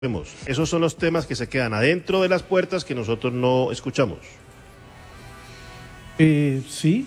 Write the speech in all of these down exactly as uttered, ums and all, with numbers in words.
Esos son los temas que se quedan adentro de las puertas que nosotros no escuchamos. Eh, sí.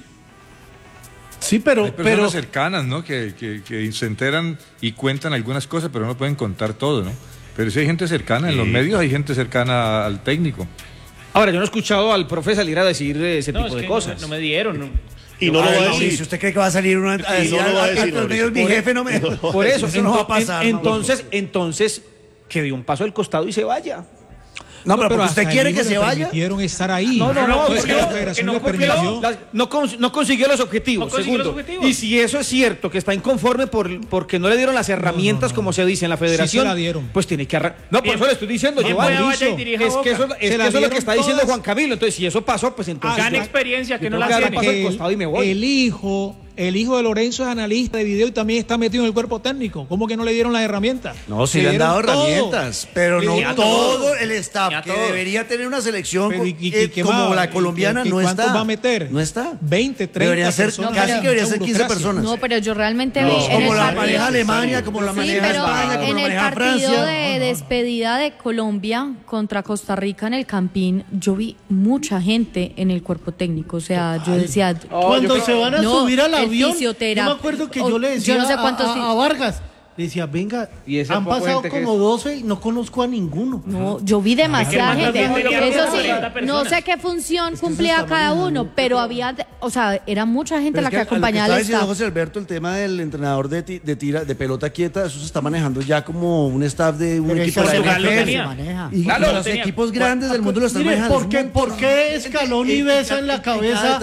Sí, pero... Hay personas pero... cercanas, ¿no? Que, que, que se enteran y cuentan algunas cosas, pero no pueden contar todo, ¿no? Pero sí hay gente cercana, sí. En los medios hay gente cercana al técnico. Ahora, yo no he escuchado al profe salir a decir ese no, tipo de cosas. No, no me dieron, no. Y no, no lo va a decir. Si usted cree que va a salir uno a decir, no lo va a decir, los medios, mi jefe no me... Por eso, eso no va a pasar. Entonces, entonces, que dé un paso al costado y se vaya. No, pero, pero porque usted quiere que se vaya. Permitieron estar ahí. No, no, no, pues porque, la federación no, le porque permitió. la, no, cons, no consiguió los objetivos. No consiguió segundo. los objetivos. Y si eso es cierto, que está inconforme por, porque no le dieron las herramientas, no, no, no. como se dice en la federación, sí se la dieron. Pues tiene que arrancar. No, por eso le estoy diciendo, yo es que eso, es que eso es lo que está diciendo Juan Camilo. Entonces, si eso pasó, pues entonces. Gana experiencia, que no la tiene. Paso al costado y me voy. El hijo. El hijo de Lorenzo es analista de video y también está metido en el cuerpo técnico. ¿Cómo que no le dieron las herramientas? No, sí le, le han dado todo. herramientas, pero le no todo, todo el staff que todo. debería tener una selección pero, y, y, eh, y, como va, la colombiana y, y, no está. ¿Cuántos va a meter? No está. veinte, treinta debería ser, personas. Casi que debería ser quince personas. No, pero yo realmente no, vi como en el la partido, maneja Alemania, como la sí, maneja pero España, como en la el maneja partido Francia. de despedida de Colombia contra Costa Rica en el Campín, yo vi mucha gente en el cuerpo técnico. O sea, yo decía... Oh, Cuando yo se van a no, subir al avión... Yo me acuerdo que yo le decía yo no sé a, a, a Vargas, le decía, venga, han pasado como doce y no conozco a ninguno. No, yo vi demasiada ah, gente. Eso sí, no personas. sé qué función cumplía cada uno, pero había, o sea, era mucha gente la que, que acompañaba al staff. Estaba diciendo José Alberto, el tema del entrenador de, ti, de tira de pelota quieta, eso se está manejando ya como un staff de un pero equipo de la y claro, los equipos grandes del mundo lo están mire, manejando. ¿por qué, ¿por qué Scaloni besa en la cabeza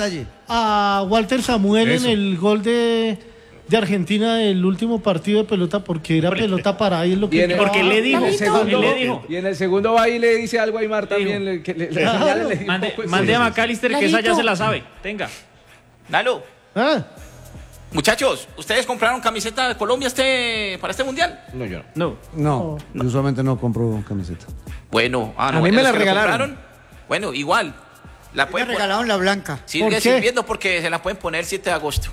a Walter Samuel en el gol de... de Argentina el último partido de pelota porque era porque, pelota parada y es lo que el, porque le dijo, segundo, le dijo y en el segundo va y le dice algo a Aymar también le, que le, claro. le, le mande, mande a McAllister que esa ya se la sabe. Tenga. Lalo. Ah. Muchachos, ¿ustedes compraron camiseta de Colombia este para este mundial? No, yo no. No, no. Yo usualmente no compro camiseta. Bueno, ah, no, a mí me la regalaron. Bueno, igual. La me regalaron la blanca. Sigue sirviendo porque se la pueden poner el siete de agosto.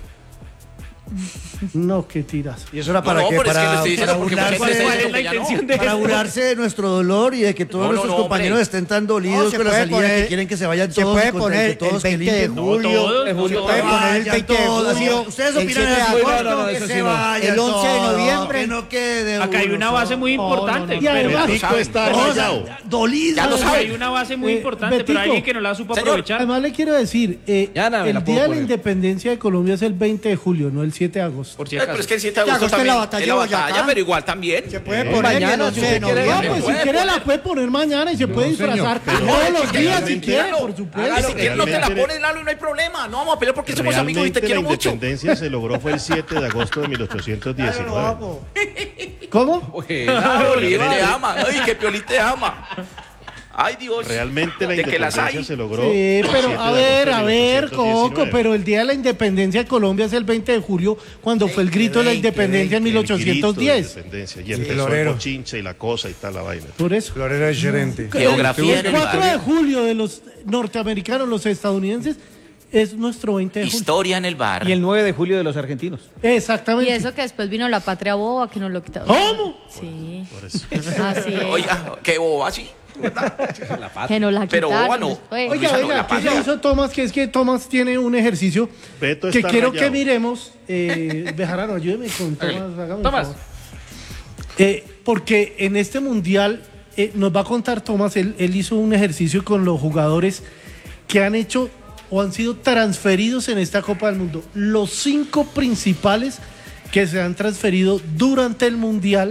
No, qué tiras. ¿Y eso era para no, qué? No, para, es que para, burlarse, burlarse, ¿cuál es la intención de para burlarse de nuestro dolor y de que todos no, nuestros no, compañeros hombre. estén tan dolidos no, con la salida poner, que quieren que se vayan se todos. Se puede poner todos el veinte de julio. Se puede poner el veinte de julio. Ustedes opinan de agosto que se vaya. El once de noviembre. Que no quede. Acá hay una base muy importante. Y además está rayado. Dolido. Hay una base muy importante, pero alguien que no la supo aprovechar. Además le quiero decir, el día de la independencia de Colombia es el veinte de julio, no el siete de agosto. Por si acaso. Pero es que el siete de agosto también, la batalla, la batalla pero igual también. Se puede poner mañana, si usted quiere. No, pues si quiere la puede poner mañana y se puede disfrazar todos los días si quiere, por supuesto. Si quiere no te la pones, Lalo, y no hay problema. No vamos a pelear porque somos amigos y te quiero mucho. La independencia se logró fue el siete de agosto de mil ochocientos diecinueve. ¿Cómo? Piolín te ama. Ay, que Piolín te ama. Ay, Dios. Realmente la independencia se logró. Sí, pero a ver, a ver, Coco, pero el día de la independencia de Colombia es el veinte de julio, cuando fue el grito de la independencia en mil ochocientos diez. Y empezó el bochinche y la cosa y tal, la vaina. Por eso. Florero es gerente. Geografía. El cuatro de julio de los norteamericanos, los estadounidenses, es nuestro veinte de julio. Historia en el bar. Y el nueve de julio de los argentinos. Exactamente. Y eso que después vino la patria boba, que nos lo quitaron. ¿Cómo? Sí. Por eso. Así es. Oiga, qué boba, sí. Que nos la pero quitaron. bueno, después. Oiga, venga, ¿qué se hizo Tomás? Que es que Tomás tiene un ejercicio Beto que está quiero rayado. que miremos. Eh, Bejarano, ayúdeme con Tomás. Hágame Tomás. un favor. Eh, porque en este mundial eh, nos va a contar Tomás, él, él hizo un ejercicio con los jugadores que han hecho o han sido transferidos en esta Copa del Mundo. Los cinco principales que se han transferido durante el mundial.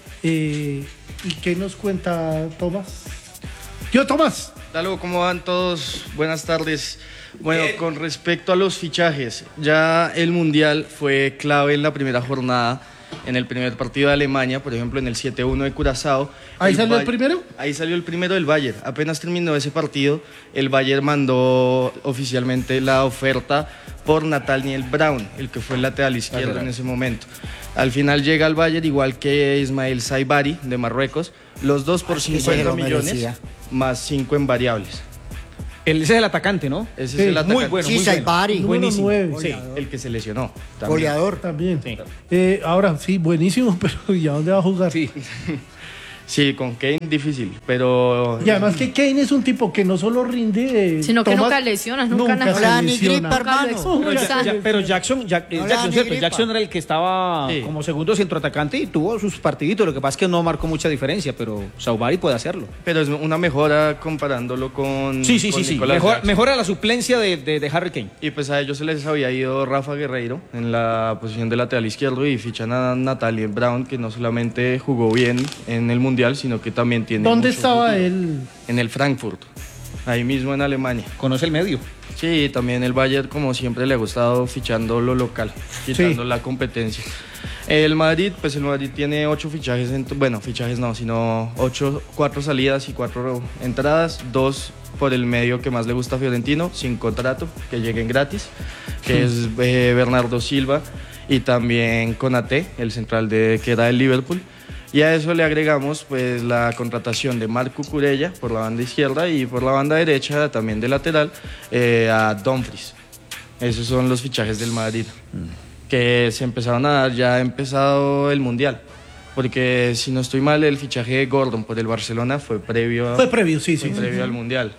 Eh, ¿Y qué nos cuenta Tomás? Yo, Tomás. Dalo, ¿cómo van todos? Buenas tardes. Bueno, Bien. Con respecto a los fichajes, ya el Mundial fue clave en la primera jornada, en el primer partido de Alemania, por ejemplo, en el siete uno de Curazao. ¿Ahí el salió Bay- el primero? Ahí salió el primero del Bayern. Apenas terminó ese partido, el Bayern mandó oficialmente la oferta por Nathaniel Brown, el que fue el lateral izquierdo ah, en ese momento. Al final llega al Bayern, igual que Ismael Saibari, de Marruecos, los dos por cincuenta millones, más cinco en variables. Ese es el atacante, ¿no? Ese Sí, es el atacante. Muy bueno, Sí, muy bueno. Saibari. Buenísimo. nueve. Sí, el que se lesionó. También. Goleador. También. Eh, ahora, sí, buenísimo, pero ¿y a dónde va a jugar? Sí. Sí, con Kane difícil, pero... Y además que Kane es un tipo que no solo rinde... Sino que Thomas, nunca lesiona, nunca, nunca nada. se Hola, lesiona. ni gripa, hermano. Pero, ya- ya- pero Jackson, ya- eh, Hola, Jackson, ni ¿cierto? gripa. Jackson era el que estaba Sí. como segundo centroatacante y tuvo sus partiditos. Lo que pasa es que no marcó mucha diferencia, pero Saubari puede hacerlo. Pero es una mejora comparándolo con... Sí, sí, con sí, sí. Nicolás Mejor, Jackson. mejora la suplencia de, de, de Harry Kane. Y pues a ellos se les había ido Rafa Guerreiro en la posición de lateral izquierdo y fichan a Natalie Brown, que no solamente jugó bien en el Mundial, sino que también tiene... ¿Dónde mucho estaba futuro. él? En el Frankfurt, ahí mismo en Alemania. ¿Conoce el medio? Sí, también el Bayern, como siempre, le ha gustado fichando lo local, quitando la competencia. El Madrid, pues el Madrid tiene ocho fichajes, en, bueno, fichajes no, sino ocho, cuatro salidas y cuatro entradas, dos por el medio que más le gusta a Fiorentino, sin contrato, que lleguen gratis, que es eh, Bernardo Silva y también Konaté, el central de que era del Liverpool. Y a eso le agregamos pues la contratación de Marc Cucurella por la banda izquierda y por la banda derecha, también de lateral, eh, a Dumfries. Esos son los fichajes del Madrid, que se empezaron a dar ya ha empezado el Mundial. Porque si no estoy mal, el fichaje de Gordon por el Barcelona fue previo, a- Fue previo, sí, sí. fue previo sí. al Mundial.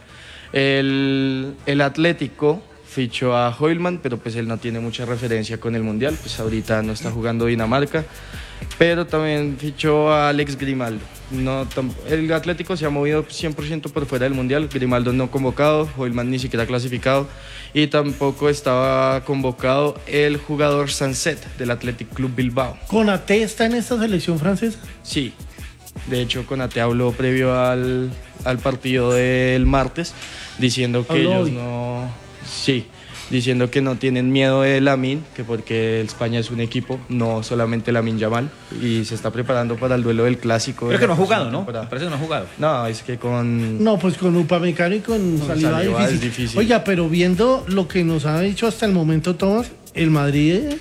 El, el Atlético fichó a Hoylman, pero pues él no tiene mucha referencia con el Mundial, pues ahorita no está jugando Dinamarca. Pero también fichó a Alex Grimaldo. No, tam- el Atlético se ha movido cien por ciento por fuera del Mundial. Grimaldo no convocado, Hoylman ni siquiera clasificado. Y tampoco estaba convocado el jugador Sanset del Athletic Club Bilbao. ¿Konaté está en esta selección francesa? Sí, de hecho Konaté habló previo al, al partido del martes diciendo que Habló ellos hoy. no... Sí, diciendo que no tienen miedo de Lamine, que porque España es un equipo, no solamente Lamine Yamal, y se está preparando para el duelo del Clásico. Creo de que la no ha jugado, próxima ¿no? temporada. Me parece que no ha jugado. No, es que con... No, pues con Upamecano y con Con Saliba, Saliba difícil. es difícil. Oiga, pero viendo lo que nos ha dicho hasta el momento Tomás, el Madrid eh,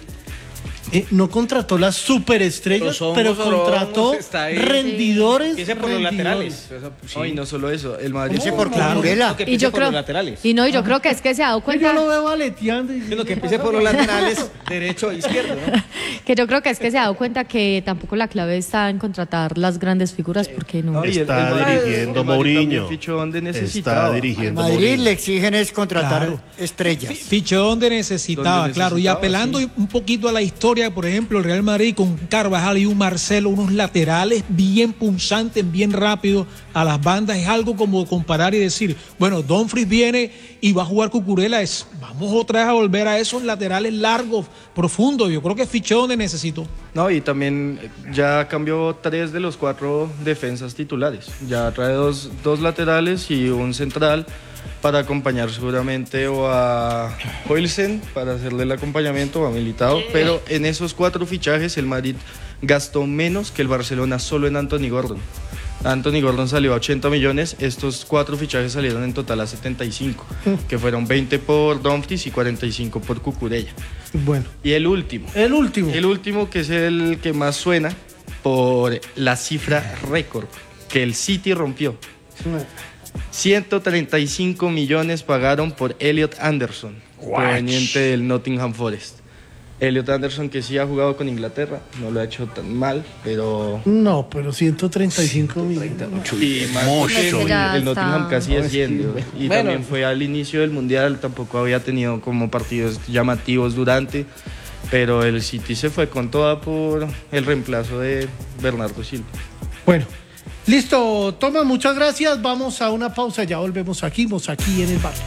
eh, no contrató las superestrellas, Los hongos, pero orongos, contrató está ahí. rendidores. Empieza por los rendidores. laterales. No, y no solo eso, el Madrid... Ese por Claro. Cucurella. Que Y empiece yo por creo, los laterales. y no, y yo creo que es que se ha dado Yo cuenta, lo veo aleteando. y- Lo que empiece por los laterales, derecho e izquierdo, ¿no? que yo creo que es que se ha dado cuenta que tampoco la clave está en contratar las grandes figuras, porque no. No, y el- Está el Madrid- dirigiendo el Madrid también Mourinho. fichó donde Está necesitaba. dirigiendo Madrid Mourinho. le exigen es contratar Claro. estrellas. Fichó donde necesitaba, Donde claro. Y necesitaba, apelando sí. un poquito a la historia, por ejemplo, el Real Madrid con Carvajal y un Marcelo, unos laterales bien punzantes, bien rápidos a las bandas. Es algo como comparar y decir, bueno, Dumfries viene y va a jugar Cucurella. Es, vamos otra vez a volver a esos laterales largos, profundos. Yo creo que fichó donde necesitó. No, y también ya cambió tres de los cuatro defensas titulares. Ya trae dos, dos laterales y un central para acompañar seguramente o a Hoylsen para hacerle el acompañamiento o a Militao. Pero en esos cuatro fichajes el Madrid gastó menos que el Barcelona solo en Anthony Gordon. Anthony Gordon salió a ochenta millones, estos cuatro fichajes salieron en total a setenta y cinco, que fueron veinte por Dumfries y cuarenta y cinco por Cucurella. Bueno, Y el último, el último. el último, que es el que más suena por la cifra récord que el City rompió. ciento treinta y cinco millones pagaron por Elliot Anderson, proveniente del Nottingham Forest. Elliot Anderson, que sí ha jugado con Inglaterra, no lo ha hecho tan mal, pero... No, pero ciento treinta y cinco millones. Y más porque Mucho. Ya el Nottingham está. casi desciende. Y Bueno. también fue al inicio del Mundial, tampoco había tenido como partidos llamativos durante, pero el City se fue con toda por el reemplazo de Bernardo Silva. Bueno, listo, Tomás, muchas gracias. Vamos a una pausa, ya volvemos aquí, vamos aquí en el bar.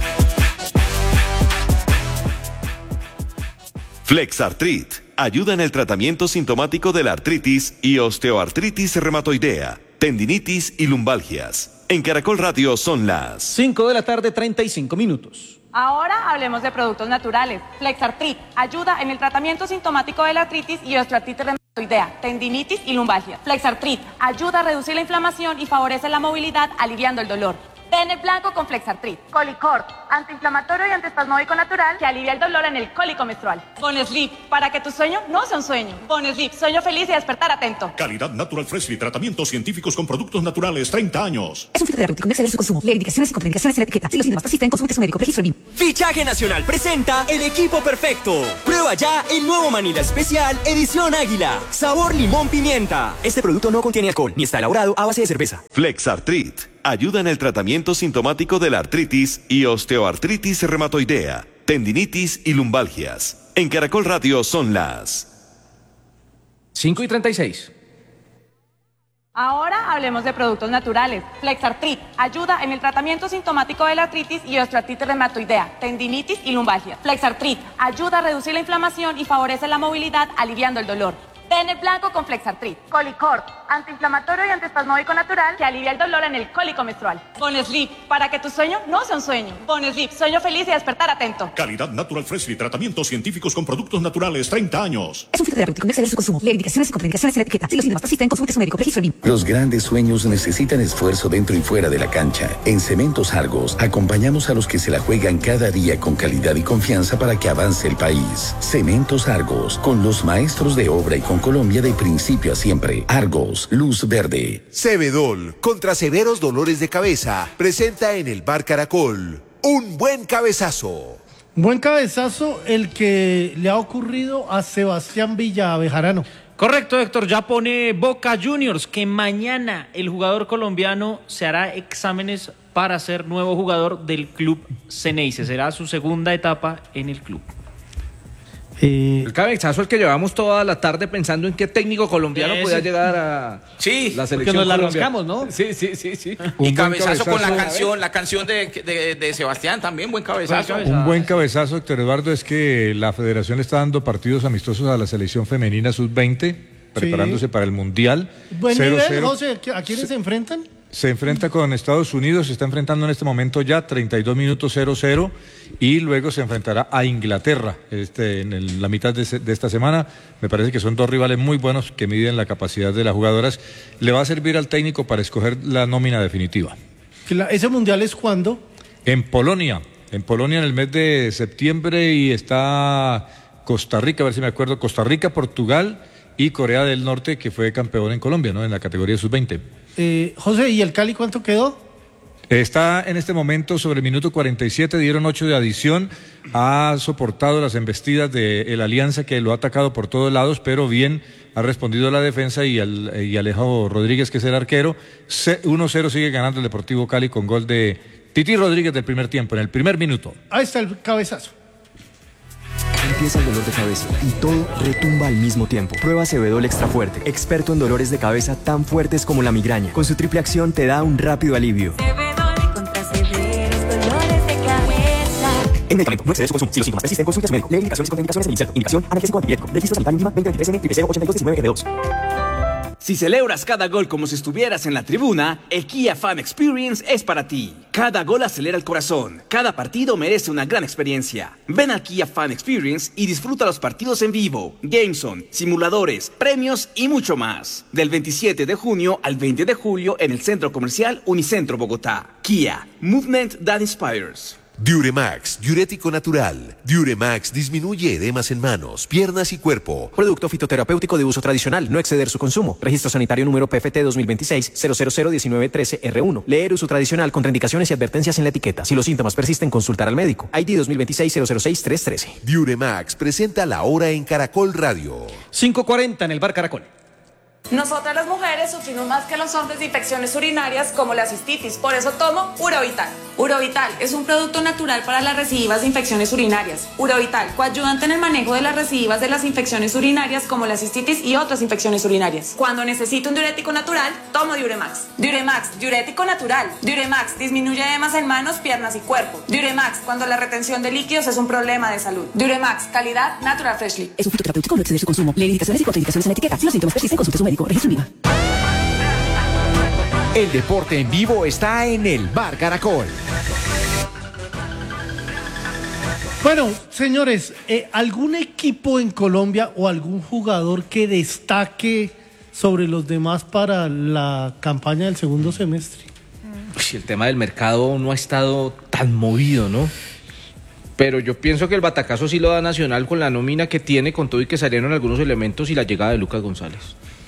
Flexartrit ayuda en el tratamiento sintomático de la artritis y osteoartritis reumatoidea, tendinitis y lumbalgias. En Caracol Radio son las cinco de la tarde, treinta y cinco minutos. Ahora hablemos de productos naturales. Flexartrit ayuda en el tratamiento sintomático de la artritis y osteoartritis reumatoidea, tendinitis y lumbalgia. Flexartrit ayuda a reducir la inflamación y favorece la movilidad, aliviando el dolor. Bennett blanco con Flexartrit. Colicort, antiinflamatorio y antiespasmódico natural que alivia el dolor en el cólico menstrual. Boneslip, para que tu sueño no sea un sueño. Boneslip, sueño feliz y despertar atento. Calidad Natural Freshly, tratamientos científicos con productos naturales, treinta años. Es un fitoterapéutico, no exceder su consumo. Leer indicaciones y contraindicaciones en la etiqueta. Si los síntomas persisten, consulte a su médico. Registro B I M. Fichaje Nacional presenta el equipo perfecto. Prueba ya el nuevo Manila Especial Edición Águila. Sabor limón pimienta. Este producto no contiene alcohol ni está elaborado a base de cerveza. Flexartrit ayuda en el tratamiento sintomático de la artritis y osteoartritis reumatoidea, tendinitis y lumbalgias. En Caracol Radio son las cinco y treinta y seis. Ahora hablemos de productos naturales. Flexartrit ayuda en el tratamiento sintomático de la artritis y osteoartritis reumatoidea, tendinitis y lumbalgia. Flexartrit ayuda a reducir la inflamación y favorece la movilidad, aliviando el dolor. Bennett blanco con Flexartrit. Colicort, antiinflamatorio y antiespasmódico natural que alivia el dolor en el cólico menstrual. Boneslip, para que tu sueño no sea un sueño. Boneslip, sueño feliz y despertar atento. Calidad Natural Freshly, tratamientos científicos con productos naturales, treinta años. Es un fitoterapéutico, no exceder su consumo. Leer indicaciones y contraindicaciones en la etiqueta. Si los síntomas persisten, consulte a su médico. Registro B I M. Los grandes sueños necesitan esfuerzo dentro y fuera de la cancha. En Cementos Argos acompañamos a los que se la juegan cada día con calidad y confianza para que avance el país. Cementos Argos, con los maestros de obra y con Colombia de principio a siempre. Argos, luz verde. Cebedol, contra severos dolores de cabeza, presenta en el Bar Caracol un buen cabezazo. Buen cabezazo el que le ha ocurrido a Sebastián Villabejarano. Correcto, Héctor, ya pone Boca Juniors que mañana el jugador colombiano se hará exámenes para ser nuevo jugador del club Ceneice. Será su segunda etapa en el club. Eh, el cabezazo es que llevamos toda la tarde pensando en qué técnico colombiano Ese. podía llegar a Sí, la selección. porque nos la Colombia. rascamos, ¿no? Sí, sí, sí, sí. Y Un cabezazo, buen con la cabezazo. canción, la canción de, de, de Sebastián también, buen cabezazo. Un buen cabezazo, Héctor Eduardo, es que la federación le está dando partidos amistosos a la selección femenina sub veinte, preparándose para el Mundial. Buen cero nivel, cero. José. ¿A quiénes se enfrentan? Se enfrenta con Estados Unidos, se está enfrentando en este momento ya treinta y dos minutos cero cero y luego se enfrentará a Inglaterra este, en el- la mitad de, se- de esta semana. Me parece que son dos rivales muy buenos que miden la capacidad de las jugadoras. Le va a servir al técnico para escoger la nómina definitiva. Que la- ¿Ese mundial es cuándo? En Polonia, en Polonia en el mes de septiembre y está Costa Rica, a ver si me acuerdo, Costa Rica, Portugal y Corea del Norte, que fue campeón en Colombia, ¿no? En la categoría sub veinte. Eh, José, ¿y el Cali cuánto quedó? Está en este momento sobre el minuto cuarenta y siete, dieron ocho de adición, ha soportado las embestidas de la Alianza que lo ha atacado por todos lados, pero bien ha respondido a la defensa y, al, y Alejo Rodríguez, que es el arquero. uno cero sigue ganando el Deportivo Cali con gol de Titi Rodríguez del primer tiempo, en el primer minuto. Ahí está el cabezazo. Empieza el dolor de cabeza y todo retumba al mismo tiempo. Prueba Cebedol Extra Fuerte, experto en dolores de cabeza tan fuertes como la migraña. Con su triple acción te da un rápido alivio. Contra severos dolores de cabeza. En medicamento, no exceder su consumo. Si los síntomas persisten, consulte a su médico. Lee indicaciones y contraindicaciones en el inserto. Indicación, analgésico antipirético. Registro sanitario mínima veinte veintitrés N cero ochenta y dos diecinueve G dos. Si celebras cada gol como si estuvieras en la tribuna, el Kia Fan Experience es para ti. Cada gol acelera el corazón. Cada partido merece una gran experiencia. Ven al Kia Fan Experience y disfruta los partidos en vivo, Gameson, simuladores, premios y mucho más. Del veintisiete de junio al veinte de julio en el Centro Comercial Unicentro Bogotá. Kia, Movement that Inspires. Diuremax, diurético natural. Diuremax disminuye edemas en manos, piernas y cuerpo. Producto fitoterapéutico de uso tradicional, no exceder su consumo. Registro sanitario número P F T dos mil veintiséis cero cero cero diecinueve trece R uno. Leer uso tradicional, contraindicaciones y advertencias en la etiqueta. Si los síntomas persisten, consultar al médico. I D dos mil veintiséis cero cero seis tres trece. Diuremax presenta la hora en Caracol Radio. cinco cuarenta en el Bar Caracol. Nosotras las mujeres sufrimos más que los hombres de infecciones urinarias como la cistitis, por eso tomo Urovital. Urovital es un producto natural para las recidivas de infecciones urinarias. Urovital, coayudante en el manejo de las recidivas de las infecciones urinarias como la cistitis y otras infecciones urinarias. Cuando necesito un diurético natural, tomo Diuremax. Diuremax, diurético natural. Diuremax disminuye edemas en manos, piernas y cuerpo. Diuremax, cuando la retención de líquidos es un problema de salud. Diuremax, calidad Natural Freshly. Es un fitoterapéutico, no exceder su consumo. Leer indicaciones y contraindicaciones en la etiqueta. Si los síntomas persisten, consulte a su médico. Registro B I M. El deporte en vivo está en el Bar Caracol. Bueno, señores, eh, ¿algún equipo en Colombia o algún jugador que destaque sobre los demás para la campaña del segundo semestre? Uy, el tema del mercado no ha estado tan movido, ¿no? Pero yo pienso que el batacazo sí lo da Nacional con la nómina que tiene, con todo y que salieron algunos elementos y la llegada de Lucas González.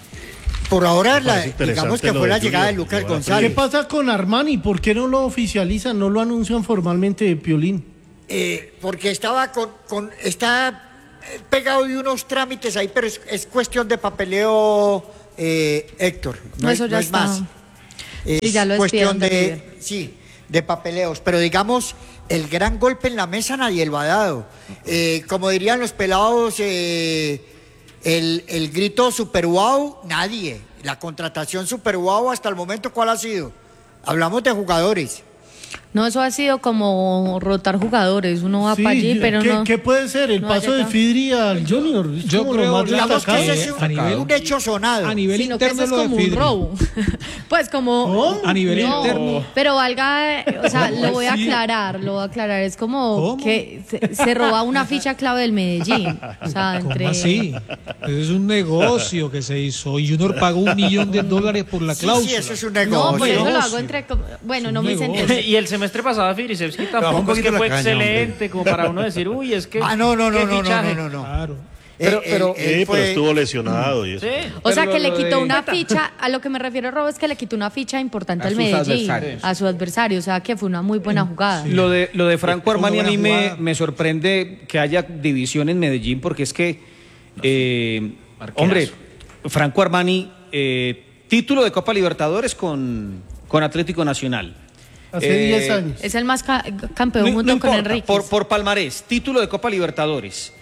Por ahora, la, digamos que fue la llegada de Lucas González. ¿Qué pasa con Armani? ¿Por qué no lo oficializan, no lo anuncian formalmente, Piolín? Eh, porque estaba con, con está pegado de unos trámites ahí, pero es, es cuestión de papeleo, eh, Héctor. No, No, es, eso ya no es está. más. Es Sí, ya lo cuestión despidieron de, de River. sí, de papeleos. Pero digamos, el gran golpe en la mesa nadie lo ha dado. Eh, como dirían los pelados, eh, el, el grito super wow, nadie. La contratación super wow hasta el momento, ¿cuál ha sido? Hablamos de jugadores. No, eso ha sido como rotar jugadores. Uno va Sí, para allí, pero ¿qué, no. ¿Qué puede ser? El no paso ha de llegado. Fidri al Junior. Es Yo como lo creo, más Digamos que destacado. ese es un, a nivel- un hecho sonado. A nivel Sino que interno eso es lo de como un Fidri. robo. Pues como... A nivel No, interno. pero valga, o sea, ¿Cómo lo voy a así? aclarar, lo voy a aclarar. Es como ¿Cómo? que se, se roba una ficha clave del Medellín. O sea, entre... ¿Cómo así? Eso es un negocio que se hizo y Junior pagó un millón de dólares por la Sí, cláusula. sí, eso es un No, negocio. por eso lo negocio. hago entre... com- Bueno, no un me hice negocio. entender. Y el semestre pasado Firisevski Bajó un tampoco es poquito que la fue caña, excelente como para uno decir, uy, es que Ah, no, no, qué no, no, no, fichaje. no, no, no. Claro. Pero- Eh, pero- él- él Sí, fue- pero estuvo lesionado y eso. Sí. O sea, Pero que lo le quitó de- una ficha, a lo que me refiero, Robo, es que le quitó una ficha importante A al sus Medellín, adversarios. a su adversario, o sea, que fue una muy buena jugada. Lo de, lo de Franco Fue una Armani a mí buena me, jugada. me sorprende que haya división en Medellín porque es que, eh, hombre, Franco Armani, eh, título de Copa Libertadores con, con Atlético Nacional. Hace Eh, diez años. Es el más ca- campeón No- junto no con importa, Enrique. por, por palmarés, título de Copa Libertadores.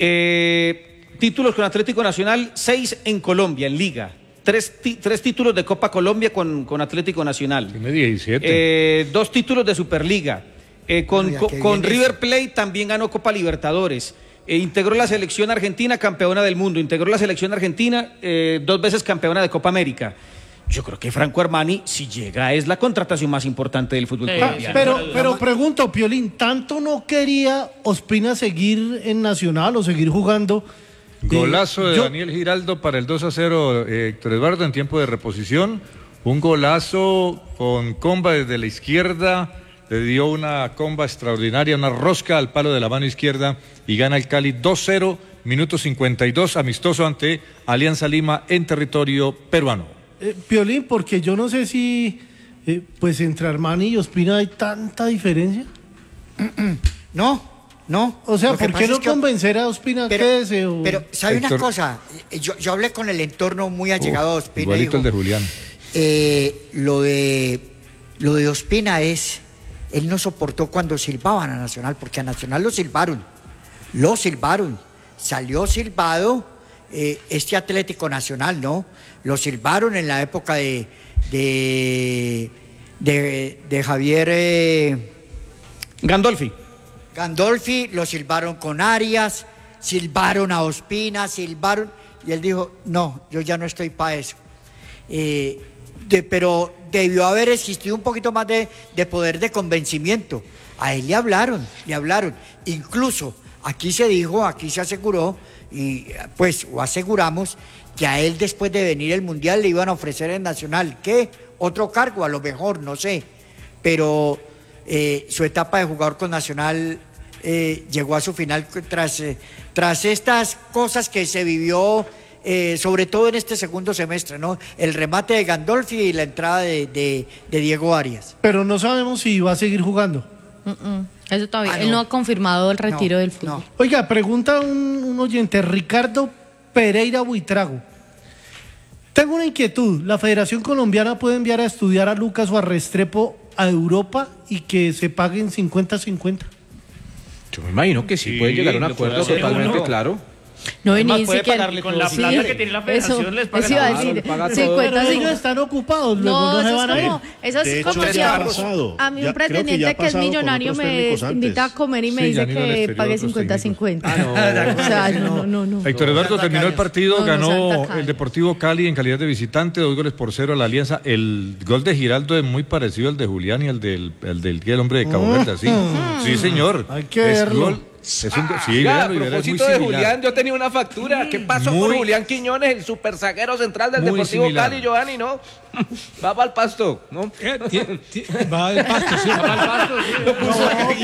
Eh, títulos con Atlético Nacional, seis en Colombia, en Liga. Tres, ti- tres títulos de Copa Colombia con, con Atlético Nacional. Tiene diecisiete. Eh, dos títulos de Superliga. Eh, con Oiga, con- qué con bien River eso. Plate también ganó Copa Libertadores. Eh, integró la selección argentina, campeona del mundo. Integró la selección argentina, eh, dos veces campeona de Copa América. Yo creo que Franco Armani, si llega, es la contratación más importante del fútbol Sí, colombiano. Pero, pero pregunto, Piolín, ¿tanto no quería Ospina seguir en Nacional o seguir jugando? Golazo de yo- Daniel Giraldo para el dos a cero, eh, Héctor Eduardo, en tiempo de reposición. Un golazo con comba desde la izquierda. Le dio una comba extraordinaria, una rosca al palo de la mano izquierda y gana el Cali dos cero, minuto cincuenta y dos, amistoso ante Alianza Lima en territorio peruano. Eh, Piolín, porque yo no sé si eh, pues entre Armani y Ospina hay tanta diferencia. No, no. O sea, Lo que ¿por pasa qué no es que- convencer a Ospina Pero, que ese? o- pero ¿sabe una Héctor- cosa? Eh, Yo, yo hablé con el entorno muy allegado a Ospina. y Igualito dijo, el de Julián. eh, lo de lo de Ospina es, él no soportó cuando silbaban a Nacional, porque a Nacional lo silbaron, lo silbaron, salió silbado eh, este Atlético Nacional, ¿no? Lo silbaron en la época de de, de, de Javier eh, Gandolfi. Gandolfi, lo silbaron con Arias, silbaron a Ospina, silbaron, y él dijo, no, yo ya no estoy para eso. Eh, de- pero debió haber existido un poquito más de, de poder de convencimiento. A él le hablaron, le hablaron. Incluso aquí se dijo, aquí se aseguró, y pues, o aseguramos, que a él después de venir el Mundial le iban a ofrecer en Nacional, ¿qué? Otro cargo, a lo mejor, no sé. Pero eh, su etapa de jugador con Nacional eh, llegó a su final tras, eh, tras estas cosas que se vivió, eh, sobre todo en este segundo semestre, ¿no? El remate de Gandolfi y la entrada de, de- de Diego Arias. Pero no sabemos si va a seguir jugando. Mm, mm. Eso todavía. Ah, Él no. no ha confirmado el retiro No, del fútbol. no. Oiga, pregunta un, un oyente, Ricardo Pereira Buitrago. Tengo una inquietud. ¿La Federación Colombiana puede enviar a estudiar a Lucas o a Restrepo a Europa y que se paguen cincuenta cincuenta? Yo me imagino que sí, puede llegar a un lo puede acuerdo hacer totalmente uno. claro. No, Es y más, ni puede siquiera. pagarle Con la Sí, plata que tiene la federación eso, les pagan eso iba a a decir. le paga todo. Pero cincuenta, ellos cincuenta. están ocupados, luego no, No, se eso van es a ir. como, eso De es hecho, como ya si ha a, pasado. a mí Ya un creo que ya pretendiente ha que, es pasado con millonario otros me técnicos antes. invita a comer y me Sí, dice ya ni lo que refirió a pague otros cincuenta técnicos. cincuenta. Ah, no. O sea, no, no, no. Héctor Eduardo terminó el partido, No, no sean ganó tacaños. el Deportivo Cali en calidad de visitante, dos goles por cero a la Alianza. El gol de Giraldo es muy parecido al de Julián y al del, al del el hombre de Cabo Verde, ¿sí? Sí, señor. Hay que es verlo. gol Es un, sí, Oiga, a véanlo y verá, es muy propósito de similar. Julián, yo tenía una factura. ¿Qué pasó Muy- con Julián Quiñones, el super zaguero central del Muy Deportivo similar. Cali, Giovanni, no? Va para el pasto, ¿no? Va al pasto, sí. Va al pasto, sí.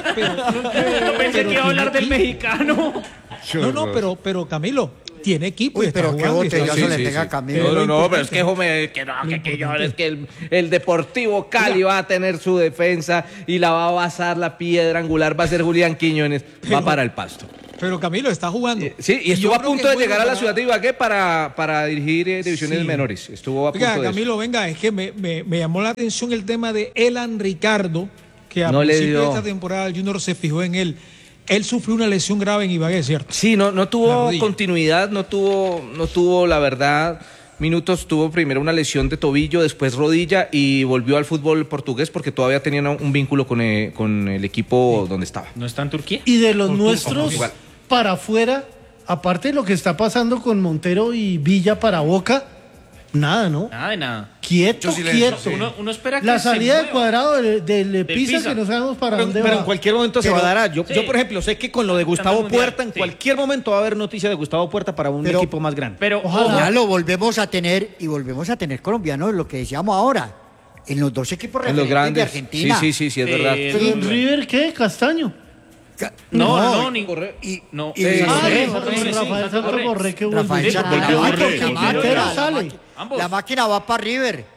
Yo pensé que iba a hablar del mexicano. No, no, pero, pero Camilo, tiene equipo. Uy, y está pero qué jugando y está- botellazo le pega a Camilo. No, no, no, importante. pero es que, Jome, que no, que, que yo, es que el, el Deportivo Cali va a tener su defensa y la va a basar, la piedra angular va a ser Julián Quiñones, va para el pasto. Pero Camilo está jugando. Sí, y yo estuvo a creo punto que de es llegar a bueno la para- ciudad de Ibagué para, para dirigir eh, divisiones Sí. menores. Estuvo a punto Oiga, de eso. Camilo, venga, es que me, me- me llamó la atención el tema de Elan Ricardo, que a No le principio de dio. esta temporada el Junior se fijó en él. Él sufrió una lesión grave en Ibagué, ¿cierto? Sí, no, no La tuvo rodilla. continuidad, no tuvo, no tuvo, la verdad, minutos. Tuvo primero una lesión de tobillo, después rodilla y volvió al fútbol portugués porque todavía tenía un un vínculo con el, con el equipo donde estaba. ¿No está en Turquía? Y de los nuestros Portugal. para afuera, aparte de lo que está pasando con Montero y Villa para Boca, nada, ¿no? Nada de nada. Quieto, quieto. Uno, uno espera que La se salida del mueva. cuadrado del, del Pisa, Pisa. que no sabemos para Pero, dónde pero va. en cualquier momento se Pero- va a dar. Yo, Sí. yo, por ejemplo, sé que con lo de Gustavo Mundial, Puerta, en sí. cualquier momento va a haber noticia de Gustavo Puerta para un Pero- equipo más grande. Pero Ya lo volvemos a tener y volvemos a tener colombianos, lo que decíamos ahora, en los dos equipos En los referentes de grandes. Sí, Argentina. sí, sí, sí, es Eh, verdad. ¿Pero en River qué? ¿Castaño? Ca- no, no, no, ni y, no. y- Eh, y- Ah, Borré, no, Borré, sí, Rafael Borré. Santos Borré que vuelve. Rafael Sí, Santos porque Borré, Borré, porque que Quintero Quintero la sale. máquina- Ambos. La máquina va para River.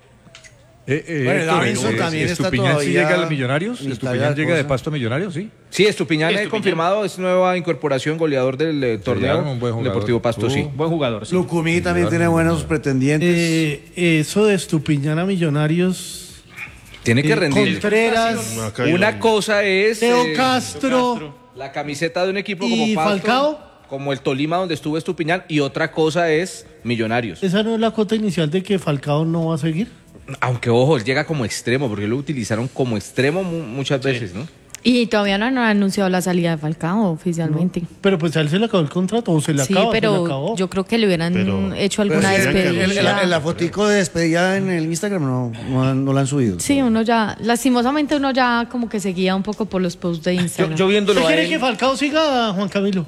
Eh, eh, Bueno, Héctor, Davinson eh, también está ¿Estupiñán sí todavía llega a los Millonarios? mitad ¿Estupiñán de la llega de cosa. Pasto a Millonarios? Sí. Sí, Estupiñán, Sí, eh, Estupiñán. confirmado, es nueva incorporación, goleador del eh, torneo. llama un buen jugador. Deportivo Pasto, Uh. sí. Buen jugador, sí. Lucumí también tiene buenos pretendientes. Eh, eso de Estupiñán a Millonarios. Tiene que eh, rendir. Contreras, No ha caído. Una cosa es Teo eh, Castro. la camiseta de un equipo ¿Y como Pasto, Falcao? como el Tolima donde estuvo Estupiñán, y otra cosa es Millonarios. ¿Esa no es la cuota inicial de que Falcao no va a seguir? Aunque ojo, él llega como extremo, porque lo utilizaron como extremo mu- muchas veces, ¿no? Y todavía no han anunciado la salida de Falcao oficialmente. Pero pues a él se le acabó el contrato, o se le Sí, acaba, se le pero acabó. yo creo que le hubieran Pero- hecho Pero alguna sí, en- en- despedida. en la, en la fotico de despedida en el Instagram no, no, han- no la han subido. Sí, uno ya, lastimosamente uno ya como que seguía un poco por los posts de Yo, Instagram. yo viéndolo ¿Usted a quiere él, que Falcao siga, Juan Camilo?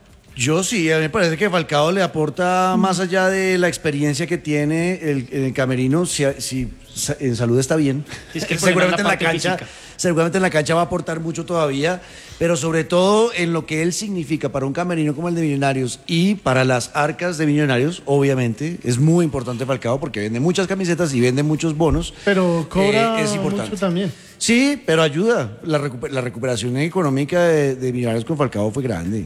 Yo sí, a mí me parece que Falcao le aporta más allá de la experiencia que tiene el, el camerino, si, si sa- en salud está bien. Es que el problema seguramente es en la la parte cancha, física. seguramente en la cancha va a aportar mucho todavía, pero sobre todo en lo que él significa para un camerino como el de Millonarios y para las arcas de Millonarios, obviamente es muy importante Falcao porque vende muchas camisetas y vende muchos bonos. Pero cobra Eh, es importante. mucho también. Sí, pero ayuda. La, recuper- la recuperación económica de, de Millonarios con Falcao fue grande.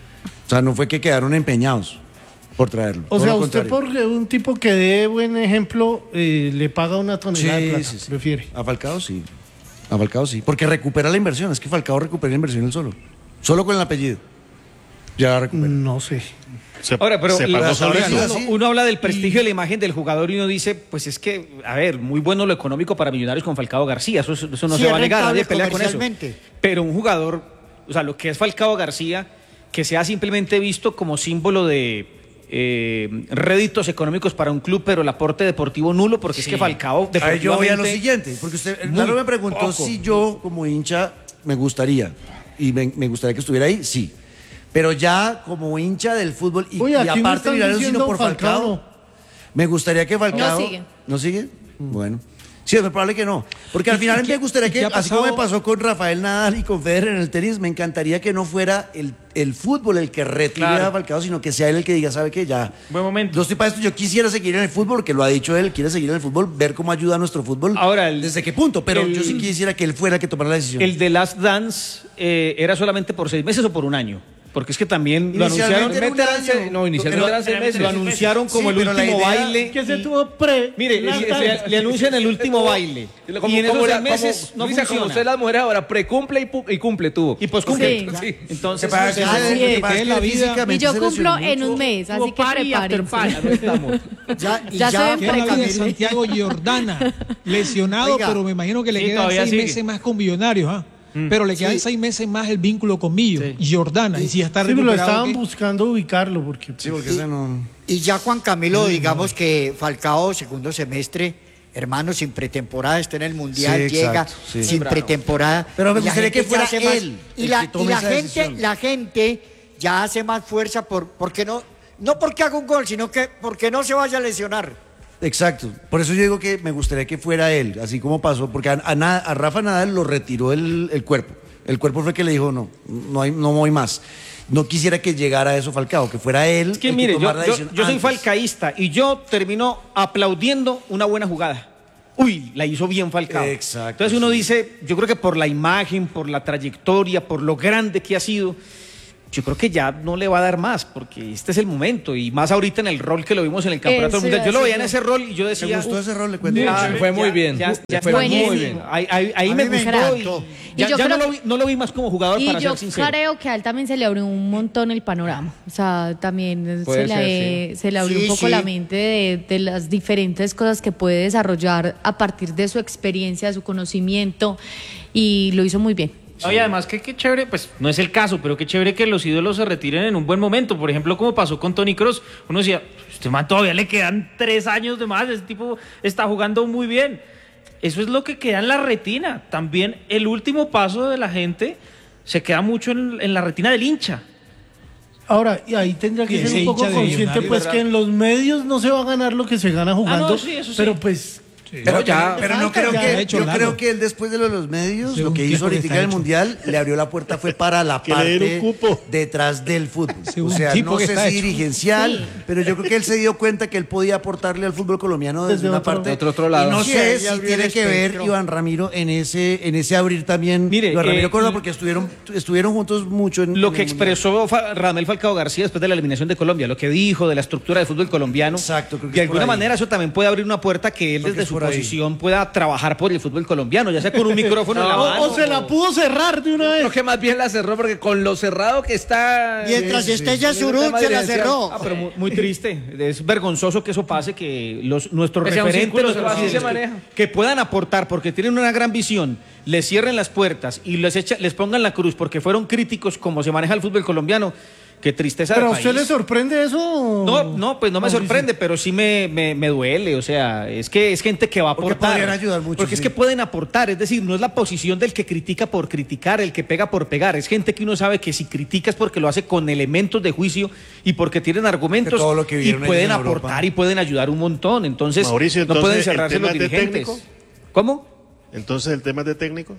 O sea, no fue que quedaron empeñados por traerlo. O todo sea, lo usted contrario. por un tipo que dé buen ejemplo, eh, le paga una tonelada de Sí, plata, sí, sí. prefiere. A Falcao sí. A Falcao sí. Porque recupera la inversión. Es que Falcao recupera la inversión él solo. Solo con el apellido. Ya la recupera. No sé. Se, Ahora, pero se la- pagó ahora solito. sí. uno, uno habla del prestigio y la imagen del jugador y uno dice, pues es que, a ver, muy bueno lo económico para Millonarios con Falcao García, eso, eso no Sí, se es va a negar, rentable nadie pelea con eso. comercialmente. Pero un jugador, o sea, lo que es Falcao García, que sea simplemente visto como símbolo de eh, réditos económicos para un club, pero el aporte deportivo nulo, porque es que Falcao Ahí yo voy a lo deportivamente- siguiente. Porque usted, muy Lalo me preguntó poco. si yo, como hincha, me gustaría. Y me, me gustaría que estuviera ahí, sí. Pero ya como hincha del fútbol y, Uy, y aquí me aparte están Millonarios, diciendo sino por Falcao. Falcao. Me gustaría que Falcao. No sigue. ¿No sigue? Bueno. Sí, es muy probable que no. Porque al ¿Y- final y qué- me gustaría y qué que, ha así como me pasado? pasó con Rafael Nadal y con Federer en el tenis, me encantaría que no fuera el, el fútbol el que retire Claro. a Falcao, sino que sea él el que diga, ¿sabe qué? Ya. Buen momento. No estoy para esto. Yo quisiera seguir en el fútbol, porque lo ha dicho él, quiere seguir en el fútbol, ver cómo ayuda a nuestro fútbol. Ahora, el- ¿desde qué punto? Pero el- yo sí quisiera que él fuera el que tomara la decisión. El de Last Dance eh, era solamente por seis meses o por un año. Porque es que también lo anunciaron. Inicialmente era un Eran seis- año. no, inicialmente Pero- eran seis meses. Lo anunciaron como Sí, el pero la último idea- baile. Que se tuvo pre. Mire, la le, tarde. le- le anuncian el último baile. Como, y en como esos la- seis meses como- no Luisa, funciona. como usted las mujeres ahora, precumple y, pu- y cumple tuvo. Y pues cumple. Sí. Sí. Entonces, Que para no sé, que así se- es. que para Que que la vida- físicamente Y yo se cumplo lesionó en un mucho. mes, así Tuvo que party after prepárense. party. No estamos. Ya, y Ya ya, se ven ¿Qué es la vida de Camilo. Santiago Giordana? Lesionado, Oiga. pero me imagino que le Sí, quedan todavía seis sigue. meses más con Millonarios, ¿ah? Pero le quedan Sí. seis meses más el vínculo con Millo. Giordana, y si ya está Sí, pero lo recuperado. estaban ¿qué? buscando ubicarlo porque Sí, porque ese no. y ya Juan Camilo, digamos que Falcao, segundo semestre, Hermano, sin pretemporada está en el Mundial, Sí, llega exacto, sí. sin Bravo. pretemporada. Pero me y la gustaría gente que fuera ya hace más- él Y el la, que tome y la esa gente, decisión. la gente ya hace más fuerza por, porque no, no porque haga un gol, sino que porque no se vaya a lesionar. Exacto, por eso yo digo que me gustaría que fuera él, así como pasó, porque a, a, Na- a Rafa Nadal lo retiró el, el cuerpo. El cuerpo fue que le dijo, no, no, hay, no voy más. No quisiera que llegara a eso Falcao, que fuera él. Es que el mire, yo, tomara la yo, decisión yo soy antes. falcaísta y yo termino aplaudiendo una buena jugada. Uy, la hizo bien Falcao. Exacto, Entonces uno dice, yo creo que por la imagen, por la trayectoria, por lo grande que ha sido, yo creo que ya no le va a dar más, porque este es el momento, y más ahorita en el rol que lo vimos en el Campeonato Eso Mundial. iba Yo a lo veía en decir ese rol y yo decía... Me gustó ese rol, le cuento. Ya, Le fue muy ya, bien. Ya, ya Le fue está muy muy bien. bien. Ahí, ahí- ahí A me mí me gustó y encantó. ya, Y yo ya creo no, lo que- vi, no lo vi más como jugador, Y para yo ser sincero. creo que a él también se le abrió un montón el panorama. O sea, también Puede se, ser, le, se le abrió Sí, un poco sí. la mente de, de las diferentes cosas que puede desarrollar a partir de su experiencia, de su conocimiento, y lo hizo muy bien. No, y además que qué chévere, pues no es el caso, pero qué chévere que los ídolos se retiren en un buen momento. Por ejemplo, como pasó con Toni Kroos, uno decía, este man todavía le quedan tres años de más, ese tipo está jugando muy bien. Eso es lo que queda en la retina. También el último paso de la gente se queda mucho en, en la retina del hincha. Ahora, y ahí tendría que Ese ser un poco hincha de consciente, Millonarios, pues ¿verdad? que en los medios no se va a ganar lo que se gana jugando, Ah, no, sí, eso sí. pero pues... Pero, ya- pero no falta, creo ya que ha hecho yo Lalo. creo que él después de lo de los medios, Sí, lo un que tiempo hizo que ahorita está en el hecho. mundial, le abrió la puerta fue para la Que le den un parte cupo. detrás del fútbol. Sí, o un sea, tipo no que sé está si hecho. dirigencial, Sí. pero yo creo que él se dio cuenta que él podía aportarle al fútbol colombiano desde, Desde otro- parte. otro- otro lado. Y no Sí, sé él si abrió tiene el que ver espectro. Iván Ramiro en ese en ese abrir también. Mire, Iván Ramiro eh, Córdoba, y- porque estuvieron estuvieron juntos mucho en Lo en que el Mundial. expresó Fa- Radamel Falcao García después de la eliminación de Colombia, lo que dijo de la estructura del fútbol colombiano, Exacto, creo que de es por alguna ahí. manera eso también puede abrir una puerta que él Creo que desde es su por ahí. posición pueda trabajar por el fútbol colombiano, ya sea con un micrófono en la O, mano. o se la pudo cerrar de una vez. Creo que más bien la cerró porque con lo cerrado que está. Mientras Sí, esté sí, ya sí, es un Surún, tema se la dirigencial. cerró. Ah, pero muy, muy triste, es vergonzoso que eso pase, que los, nuestros Que sea un referentes, círculo nuestros cerrado. líderes, Así se que, maneja. que puedan aportar porque tienen una gran visión, les cierren las puertas y les, echa- les pongan la cruz porque fueron críticos como se maneja el fútbol colombiano. Qué tristeza ¿Pero del a usted país. le sorprende eso? No, no, pues no me Mauricio? sorprende, pero sí me, me, me duele, o sea, es que es gente que va a Porque aportar. podrían ayudar mucho, Porque es sí. que pueden aportar, es decir, no es la posición del que critica por criticar, el que pega por pegar, es gente que uno sabe que si critica es porque lo hace con elementos de juicio y porque tienen argumentos Que todo lo que y vivieron ellos pueden en aportar Europa. y pueden ayudar un montón, entonces Mauricio, no entonces, pueden ¿el cerrarse tema los es de dirigentes. técnico? ¿Cómo? Entonces, ¿el tema es de técnico?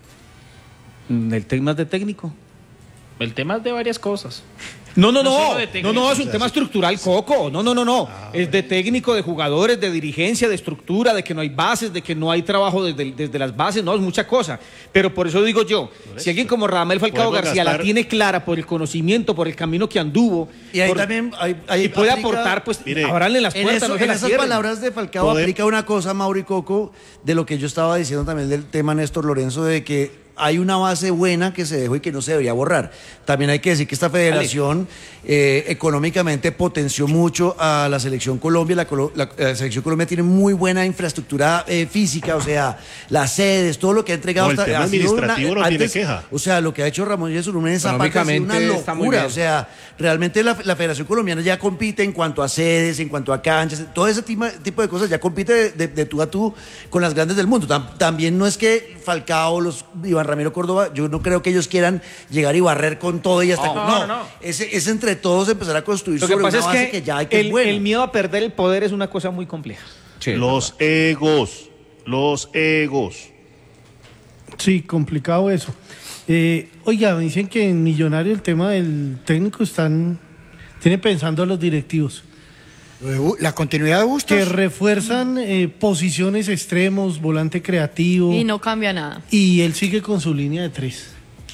Mm, El tema es de técnico. El tema es de varias cosas. No, no, No no, solo de no, técnico. no, es un tema estructural, Coco. No, no, no, no. Es de técnico, de jugadores, de dirigencia, de estructura, de que no hay bases, de que no hay trabajo desde, desde las bases, no, es mucha cosa. Pero por eso digo yo, si alguien como Radamel Falcao Podemos García la gastar- tiene clara por el conocimiento, por el camino que anduvo, Y ahí por- también hay, hay- y puede aplica- aportar, pues, Mire, abranle las En, puertas, eso- no se en las esas cierren. palabras de Falcao Poder- aplica una cosa, Mauro y Coco, de lo que yo estaba diciendo también del tema Néstor Lorenzo, de que hay una base buena que se dejó y que no se debería borrar. También hay que decir que esta federación eh, económicamente potenció mucho a la selección Colombia. La, Colo- la- la selección Colombia tiene muy buena infraestructura eh, física, o sea, las sedes, todo lo que ha entregado. No, el tema ha sido administrativo no tiene queja. O sea, lo que ha hecho Ramón Yesurún en esa parte ha sido una Económicamente está muy locura. bien. O sea, realmente la, la Federación Colombiana ya compite en cuanto a sedes, en cuanto a canchas, todo ese tipo, tipo de cosas, ya compite de, de- de tú a tú con las grandes del mundo. Tam- también no es que Falcao, los Iván Ramiro Córdoba, yo no creo que ellos quieran llegar y barrer con todo y hasta... No, con- no, no. Es, es entre todos empezar a construir Lo que sobre pasa una es base que, que, ya hay que el, es buena. el miedo a perder el poder es una cosa muy compleja. Los egos. Los egos. Sí, complicado eso. Eh, oiga, me dicen que en Millonario el tema del técnico están... Tiene pensando a los directivos. La continuidad de Bustos. Que refuerzan eh, posiciones extremos, volante creativo. Y no cambia nada. Y él sigue con su línea de tres.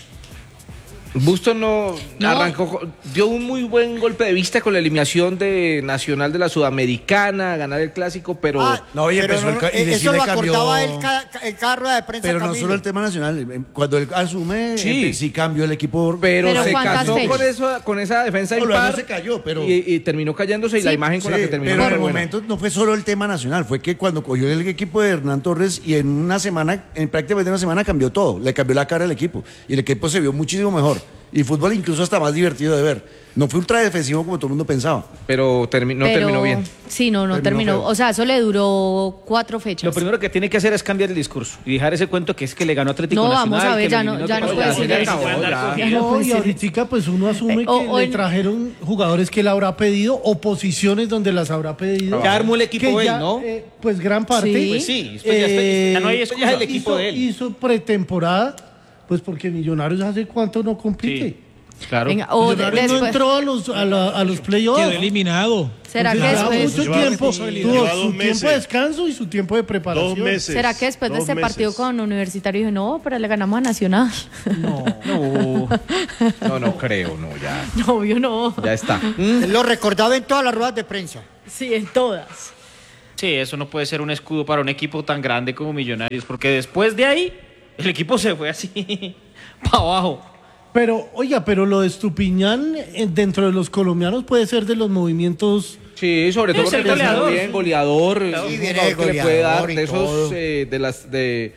Bustos no, No. arrancó, dio un muy buen golpe de vista con la eliminación de Nacional de la Sudamericana, ganar el clásico, pero Ah, No, y pero empezó el ca- y eh, sí eso le lo cambió- acordaba el, ca- el carro de prensa. Pero no Camilo. solo el tema nacional, eh, cuando él asume, Sí. sí, sí cambió el equipo. pero, Pero se ¿cuántas casó fechas? con eso, con esa defensa No, luego impar se cayó, pero- y, y terminó cayéndose y la Sí. imagen con la Sí, que terminó pero en fue el buena. momento no fue solo el tema nacional, fue que cuando cogió el equipo de Hernán Torres y en una semana, en prácticamente una semana cambió todo, le cambió la cara al equipo y el equipo se vio muchísimo mejor. Y fútbol incluso hasta más divertido de ver. No fue ultra defensivo como todo el mundo pensaba. Pero termi- no Pero- terminó bien. Sí, no, no Terminó terminó. feo. O sea, eso le duró cuatro fechas. Lo primero que tiene que hacer es cambiar el discurso y dejar ese cuento que es que le ganó Atlético No, Nacional. vamos a ver, que ya le no- eliminó ya que- no Ya, puede ya decir se eso. acabó, ya. Ya No, no puede y ser. ahorita pues uno asume Eh, o- que o le en- trajeron jugadores que él habrá pedido o posiciones donde las habrá pedido. Ya armó el equipo Que él, ya, ¿no? eh, pues gran parte. Sí. Pues sí, después ya está- ya no hay excusa. hizo- el equipo de él. Hizo pretemporada, pues porque Millonarios hace cuánto no compite. Claro. Venga, o de- Millonarios no después- entró a los, a la- a los playoffs. Quedó eliminado. ¿Será que Entonces, lleva después, mucho Lleva tiempo, responsabilidad. tuvo Lleva su dos tiempo de meses. descanso y su tiempo de preparación. Dos meses. ¿será que después de Dos este partido meses. con Universitario dijo, no, pero le ganamos a Nacional? No. No, no creo, no, ya. No, obvio no. Ya está. Él lo recordaba en todas las ruedas de prensa. Sí, en todas. Sí, eso no puede ser un escudo para un equipo tan grande como Millonarios, porque después de ahí el equipo se fue así para abajo. Pero, oiga, pero lo de Estupiñán eh, dentro de los colombianos puede ser de los movimientos. Sí, sobre todo Es el porque es goleador. muy bien, goleador, Sí, un viene jugador de que le puede dar goleador y de esos todo. eh, de las de,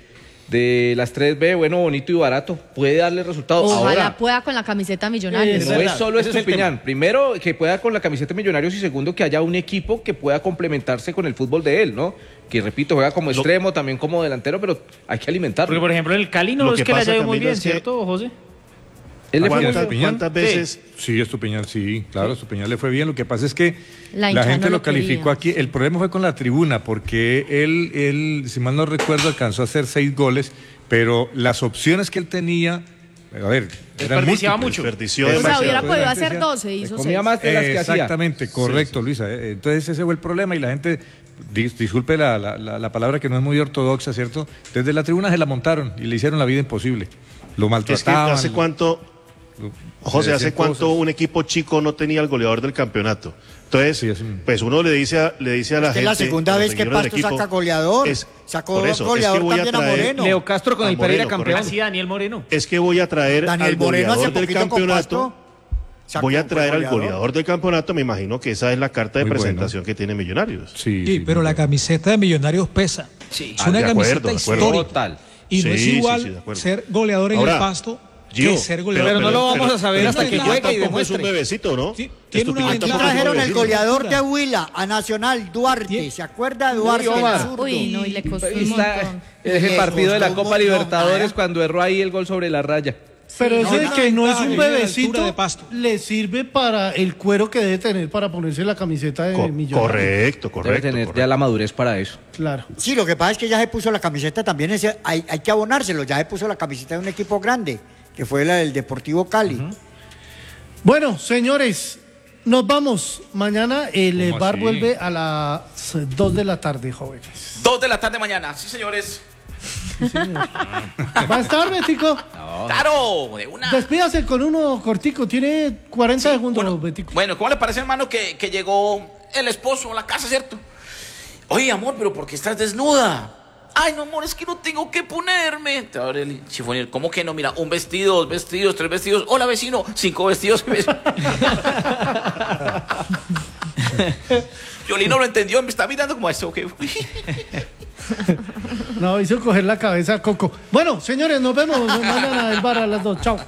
de las tres B, bueno, bonito y barato, puede darle resultados. Ojalá Ahora, pueda con la camiseta Millonarios. Es no verdad, es solo ese es el Estupiñán. Primero, que pueda con la camiseta de Millonarios y segundo, que haya un equipo que pueda complementarse con el fútbol de él, ¿no? Que repito, juega como extremo, también como delantero, pero hay que alimentarlo. Porque, por ejemplo, en el Cali no Lo es que que le pasa, haya ido muy Camilo, bien, es que- ¿cierto, José? Él le fue ¿Cuántas, muy bien. cuántas veces? Sí, Estupiñán, sí, claro, Estupiñán le fue bien. Lo que pasa es que La la, hinchada gente no lo lo calificó quería. aquí. El problema fue con la tribuna, porque él, él, si mal no recuerdo, alcanzó a hacer seis goles, pero las opciones que él tenía, a ver, eran Desperdiciaba múltiples. mucho. Desperdició O sea, demasiado. hubiera podido La hacer gente doce, hizo comía seis. más de las que hacía. Exactamente, correcto, Luisa. Eh, Entonces ese fue el problema y la gente, dis- disculpe la, la- la- la palabra que no es muy ortodoxa, ¿cierto? Desde la tribuna se la montaron y le hicieron la vida imposible. Lo Es que maltrataban. hace cuánto, José, le hace decían cuánto cosas. un equipo chico no tenía el goleador del campeonato. Entonces, Sí, así mismo. pues uno le dice a, le dice a la Esta gente. es la segunda a los vez que seguidores del Pasto equipo, saca goleador. es- Sacó por eso, goleador es que voy a también a traer Moreno. Leo Castro con a el Pereira Moreno, campeón. correcto. Así Daniel Moreno. Es que voy a traer Daniel al Moreno hace goleador del poquito con campeonato. Pasto sacó Voy a un traer al goleador. goleador del campeonato. Me imagino que esa es la carta de Muy bueno. presentación que tiene Millonarios. Sí, Sí, sí, pero muy la bueno. camiseta de Millonarios pesa. Sí. Es una Ah, de acuerdo, camiseta de acuerdo. histórica. Total. Y no Sí, es sí, igual sí, de acuerdo. ser goleador en Ahora, el Pasto Gio, que ser goleador. pero no lo vamos a saber hasta que Tiene juegue y tampoco es demuestre. un bebecito, ¿no? Sí, tiene una Estupiñán Aquí ventaja. tampoco es un trajeron el bebecito. goleador de Huila a Nacional, Duarte. ¿Se acuerda de Duarte? Uy, el Omar. zurdo? Uy, no, y le costó un Está- montón. es el Le partido de la costó un Copa montón, Libertadores ¿eh? cuando erró ahí el gol sobre la raya. Pero Sí, eso no, de no, que no es ventaja, un viene a la bebecito, altura de Pasto. le sirve para el cuero que debe tener para ponerse la camiseta de Co- Millonarios. correcto, Debe correcto. tener correcto. ya la madurez para eso. Claro. Sí, lo que pasa es que ya se puso la camiseta también, ese- hay, hay que abonárselo, ya se puso la camiseta de un equipo grande, que fue la del Deportivo Cali. Bueno, señores, nos vamos. Mañana el eh, ¿Cómo bar así? vuelve a las dos de la tarde, jóvenes. Dos de la tarde mañana, sí señores. ¿Va a estar, Betico? Claro, de una. Despídase con uno cortico, tiene cuarenta segundos, Betico. Bueno, ¿cómo le parece, hermano, que, que llegó el esposo a la casa, cierto? Oye, amor, pero ¿por qué estás desnuda? Ay, no, amor, es que no tengo que ponerme. Te abre el chifonier. ¿Cómo que no? Mira, un vestido, dos vestidos, tres vestidos. Hola, vecino, cinco vestidos. Yoli no lo entendió, me está mirando como esto. Okay. No, hizo coger la cabeza a Coco. Bueno, señores, nos vemos mañana en el bar a las dos. Chao.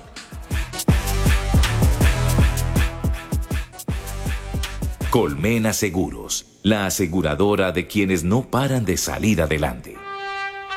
Colmena Seguros, la aseguradora de quienes no paran de salir adelante.